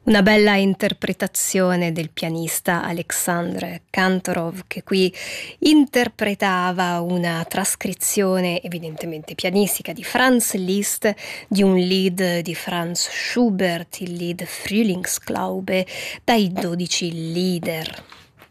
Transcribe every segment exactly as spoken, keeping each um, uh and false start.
Una bella interpretazione del pianista Aleksandr Kantorov, che qui interpretava una trascrizione evidentemente pianistica di Franz Liszt di un lied di Franz Schubert, il lied Frühlingsglaube, dai dodici Lieder.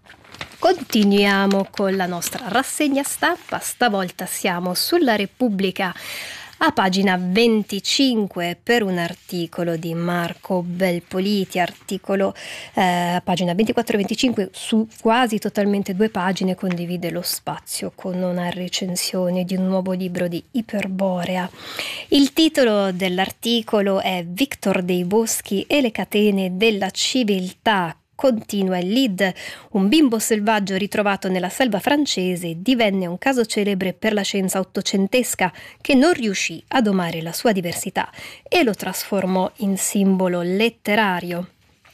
Continuiamo con la nostra rassegna stampa, stavolta siamo sulla Repubblica a pagina venticinque per un articolo di Marco Belpoliti, articolo eh, pagina ventiquattro e venticinque, su quasi totalmente due pagine condivide lo spazio con una recensione di un nuovo libro di Iperborea. Il titolo dell'articolo è Victor dei Boschi e le catene della civiltà. Continua il lead, un bimbo selvaggio ritrovato nella selva francese divenne un caso celebre per la scienza ottocentesca che non riuscì a domare la sua diversità e lo trasformò in simbolo letterario.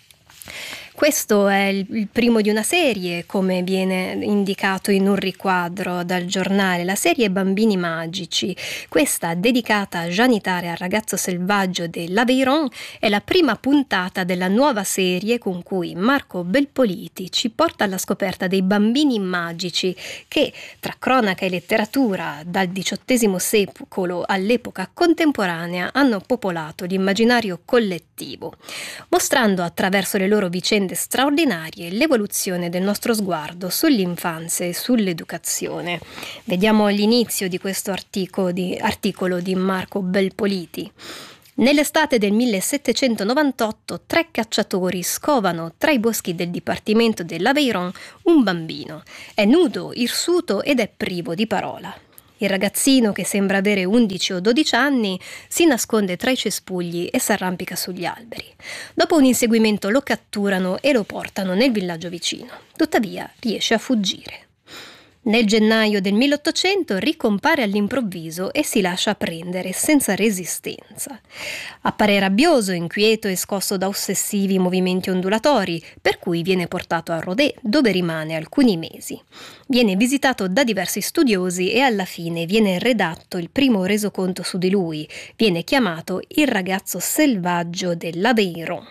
Questo è il primo di una serie, come viene indicato in un riquadro dal giornale, la serie Bambini Magici. Questa, dedicata a Janitare, al ragazzo selvaggio dell'Aveyron, è la prima puntata della nuova serie con cui Marco Belpoliti ci porta alla scoperta dei bambini magici che, tra cronaca e letteratura, dal diciottesimo secolo all'epoca contemporanea, hanno popolato l'immaginario collettivo, mostrando attraverso le loro vicende straordinarie l'evoluzione del nostro sguardo sull'infanzia e sull'educazione. Vediamo l'inizio di questo articolo di, articolo di Marco Belpoliti. Nell'estate del millesettecentonovantotto tre cacciatori scovano tra i boschi del dipartimento dell'Aveyron un bambino. È nudo, irsuto ed è privo di parola. Il ragazzino, che sembra avere undici o dodici anni, si nasconde tra i cespugli e s'arrampica sugli alberi. Dopo un inseguimento lo catturano e lo portano nel villaggio vicino. Tuttavia riesce a fuggire. Nel gennaio del milleottocento ricompare all'improvviso e si lascia prendere senza resistenza. Appare rabbioso, inquieto e scosso da ossessivi movimenti ondulatori, per cui viene portato a Rodez, dove rimane alcuni mesi. Viene visitato da diversi studiosi e alla fine viene redatto il primo resoconto su di lui. Viene chiamato il ragazzo selvaggio dell'Aveyron.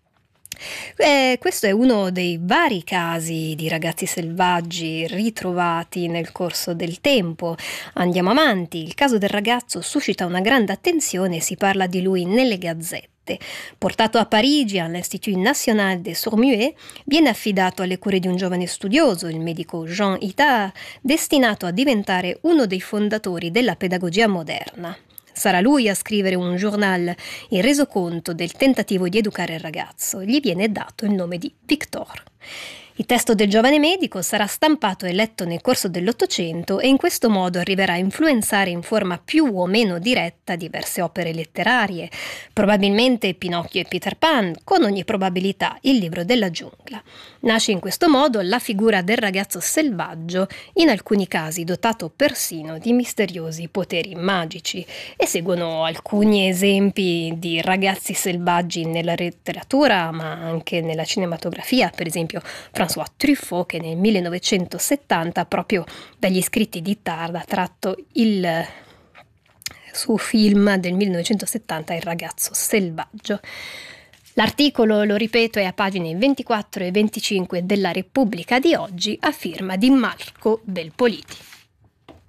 Eh, questo è uno dei vari casi di ragazzi selvaggi ritrovati nel corso del tempo. Andiamo avanti. Il caso del ragazzo suscita una grande attenzione e si parla di lui nelle gazzette. Portato a Parigi all'Institut National des Sourds-Muets, viene affidato alle cure di un giovane studioso, il medico Jean Itard, destinato a diventare uno dei fondatori della pedagogia moderna. Sarà lui a scrivere un journal, il resoconto del tentativo di educare il ragazzo. Gli viene dato il nome di Victor. Il testo del giovane medico sarà stampato e letto nel corso dell'Ottocento e in questo modo arriverà a influenzare in forma più o meno diretta diverse opere letterarie, probabilmente Pinocchio e Peter Pan, con ogni probabilità il libro della giungla. Nasce in questo modo la figura del ragazzo selvaggio, in alcuni casi dotato persino di misteriosi poteri magici, e seguono alcuni esempi di ragazzi selvaggi nella letteratura ma anche nella cinematografia, per esempio François Truffaut, che nel millenovecentosettanta proprio dagli scritti di Itard ha tratto il suo film del millenovecentosettanta Il ragazzo selvaggio. L'articolo, lo ripeto, è a pagine ventiquattro e venticinque della Repubblica di oggi, a firma di Marco Belpoliti.